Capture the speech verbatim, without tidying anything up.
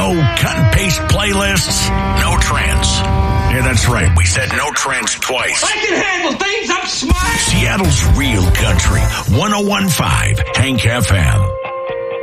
No cut and paste playlists. No trends. Yeah, that's right. We said no trends twice. I can handle things. I'm smart. Seattle's real country. one oh one point five Hank F M.